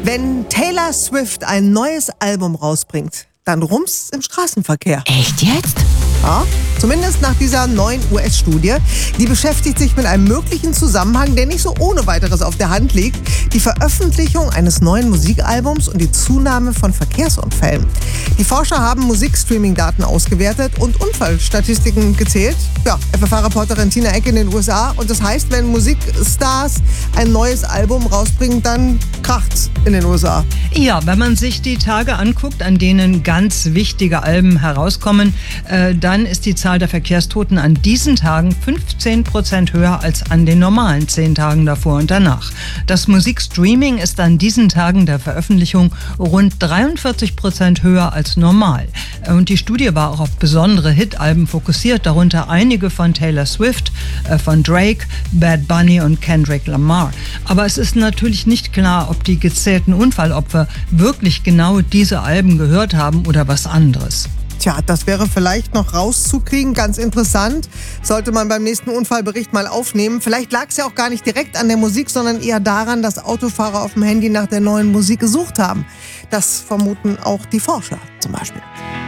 Wenn Taylor Swift ein neues Album rausbringt, dann rumpst's im Straßenverkehr. Echt jetzt? Ja, zumindest nach dieser neuen US-Studie. Die beschäftigt sich mit einem möglichen Zusammenhang, der nicht so ohne weiteres auf der Hand liegt. Die Veröffentlichung eines neuen Musikalbums und die Zunahme von Verkehrsunfällen. Die Forscher haben Musikstreaming-Daten ausgewertet und Unfallstatistiken gezählt. Ja, FFH-Reporterin Tina Eck in den USA. Und das heißt, wenn Musikstars ein neues Album rausbringen, dann kracht's in den USA. Ja, wenn man sich die Tage anguckt, an denen ganz wichtige Alben herauskommen, dann ist die Zahl der Verkehrstoten an diesen Tagen 15% höher als an den normalen 10 Tagen davor und danach. Das Musikstreaming ist an diesen Tagen der Veröffentlichung rund 43% höher als normal. Und die Studie war auch auf besondere Hitalben fokussiert, darunter einige von Taylor Swift, von Drake, Bad Bunny und Kendrick Lamar. Aber es ist natürlich nicht klar, ob die gezählten Unfallopfer wirklich genau diese Alben gehört haben oder was anderes. Tja, das wäre vielleicht noch rauszukriegen. Ganz interessant. Sollte man beim nächsten Unfallbericht mal aufnehmen. Vielleicht lag es ja auch gar nicht direkt an der Musik, sondern eher daran, dass Autofahrer auf dem Handy nach der neuen Musik gesucht haben. Das vermuten auch die Forscher zum Beispiel.